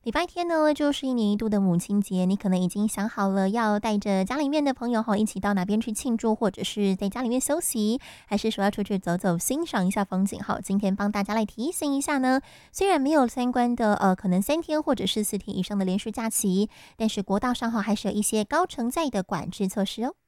礼拜天呢，就是一年一度的母亲节，你可能已经想好了要带着家里面的朋友一起到哪边去庆祝，或者是在家里面休息，还是说要出去走走，欣赏一下风景。好，今天帮大家来提醒一下呢，虽然没有相关的可能3天或者是4天以上的连续假期，但是国道上还是有一些高承载的管制措施哦。